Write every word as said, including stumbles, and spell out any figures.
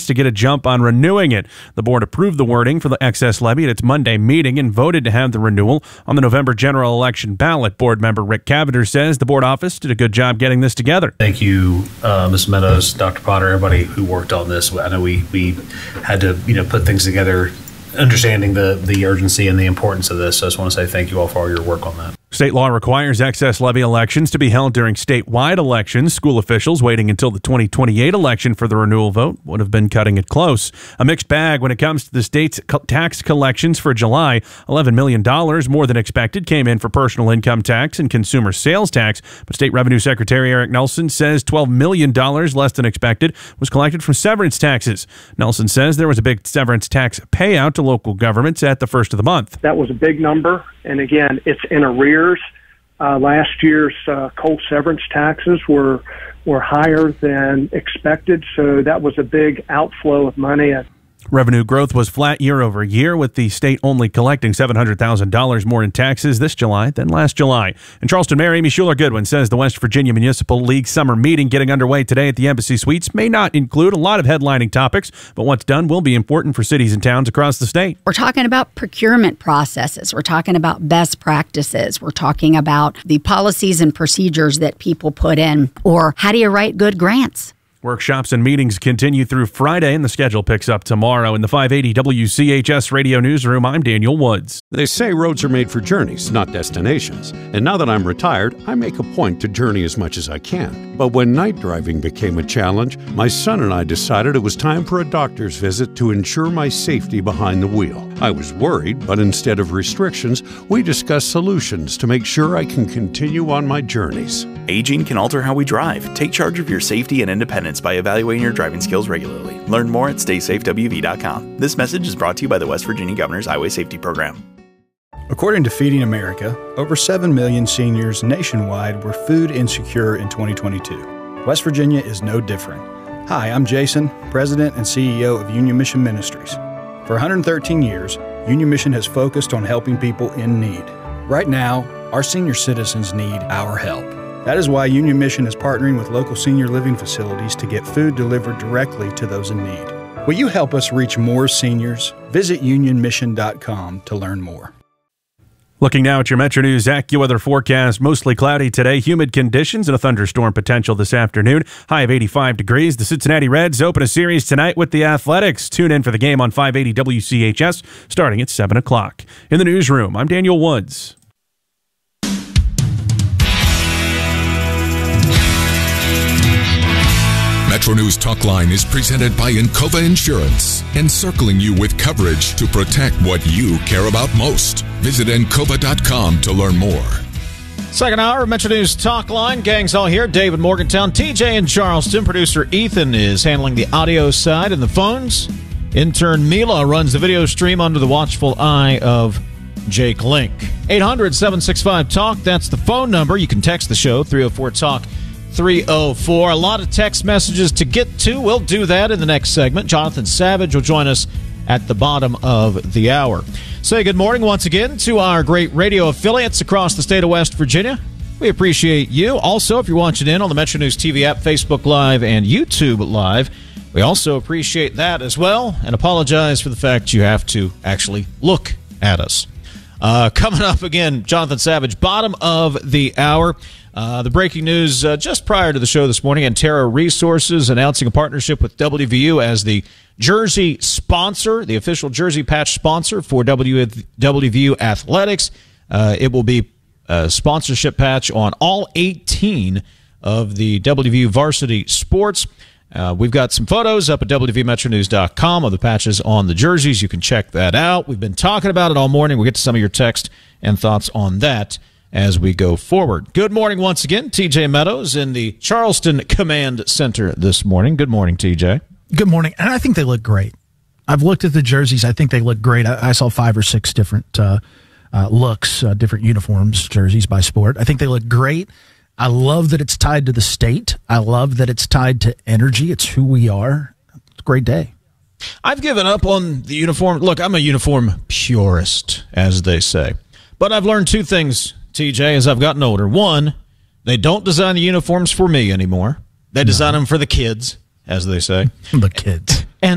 to get a jump on renewing it. The board approved the wording for the excess levy at its Monday meeting and voted to have the renewal on the November general election ballot. Board member Rick Cavender says the board office did a good job getting this together. Thank you, uh, Miz Meadows, Doctor Potter, everybody who worked on this. I know we, we had to, you know, put things together, understanding the, the urgency and the importance of this. So I just want to say thank you all for all your work on that. State law requires excess levy elections to be held during statewide elections. School officials waiting until the twenty twenty-eight election for the renewal vote would have been cutting it close. A mixed bag when it comes to the state's tax collections for July. eleven million dollars more than expected came in for personal income tax and consumer sales tax, but State Revenue Secretary Eric Nelson says twelve million dollars less than expected was collected from severance taxes. Nelson says there was a big severance tax payout to local governments at the first of the month. That was a big number, and again, it's in arrears. Uh, last year's uh, coal severance taxes were were higher than expected, so that was a big outflow of money. Revenue growth was flat year over year, with the state only collecting seven hundred thousand dollars more in taxes this July than last July. In Charleston, Mayor Amy Schuler-Goodwin says the West Virginia Municipal League summer meeting getting underway today at the Embassy Suites may not include a lot of headlining topics, but what's done will be important for cities and towns across the state. We're talking about procurement processes. We're talking about best practices. We're talking about the policies and procedures that people put in, or how do you write good grants? Workshops and meetings continue through Friday, and the schedule picks up tomorrow. In the five eighty W C H S Radio Newsroom, I'm Daniel Woods. They say roads are made for journeys, not destinations. And now that I'm retired, I make a point to journey as much as I can. But when night driving became a challenge, my son and I decided it was time for a doctor's visit to ensure my safety behind the wheel. I was worried, but instead of restrictions, we discussed solutions to make sure I can continue on my journeys. Aging can alter how we drive. Take charge of your safety and independence by evaluating your driving skills regularly. Learn more at stay safe W V dot com. This message is brought to you by the West Virginia Governor's Highway Safety Program. According to Feeding America, over seven million seniors nationwide were food insecure in twenty twenty-two. West Virginia is no different. Hi, I'm Jason, President and C E O of Union Mission Ministries. For one hundred thirteen years, Union Mission has focused on helping people in need. Right now, our senior citizens need our help. That is why Union Mission is partnering with local senior living facilities to get food delivered directly to those in need. Will you help us reach more seniors? Visit union mission dot com to learn more. Looking now at your Metro News AccuWeather forecast, mostly cloudy today, humid conditions and a thunderstorm potential this afternoon. High of eighty-five degrees. The Cincinnati Reds open a series tonight with the Athletics. Tune in for the game on five eighty W C H S starting at seven o'clock. In the newsroom, I'm Daniel Woods. Metro News Talkline is presented by Encova Insurance, encircling you with coverage to protect what you care about most. Visit encova dot com to learn more. Second hour of Metro News Talkline. Gang's all here. David Morgantown, T J in Charleston. Producer Ethan is handling the audio side and the phones. Intern Mila runs the video stream under the watchful eye of Jake Link. eight hundred, seven six five, talk. That's the phone number. You can text the show, three oh four, talk. three oh four. A lot of text messages to get to. We'll do that in the next segment. Jonathan Savage will join us at the bottom of the hour. Say good morning once again to our great radio affiliates across the state of West Virginia. We appreciate you. Also, if you're watching in on the Metro News T V app, Facebook Live, and YouTube Live, we also appreciate that as well and apologize for the fact you have to actually look at us. Uh, coming up again, Jonathan Savage, bottom of the hour. Uh, the breaking news uh, just prior to the show this morning, Antero Resources announcing a partnership with W V U as the jersey sponsor, the official jersey patch sponsor for W V U Athletics. Uh, it will be a sponsorship patch on all eighteen of the W V U varsity sports. Uh, we've got some photos up at W V metro news dot com of the patches on the jerseys. You can check that out. We've been talking about it all morning. We'll get to some of your text and thoughts on that as we go forward. Good morning once again. T J Meadows in the Charleston Command Center this morning. Good morning, T J. Good morning. And I think they look great. I've looked at the jerseys. I think they look great. I, I saw five or six different uh, uh, looks, uh, different uniforms, jerseys by sport. I think they look great. I love that it's tied to the state. I love that it's tied to energy. It's who we are. It's a great day. I've given up on the uniform. Look, I'm a uniform purist, as they say. But I've learned two things, T J, as I've gotten older. One, they don't design the uniforms for me anymore. They design no. them for the kids, as they say. The kids.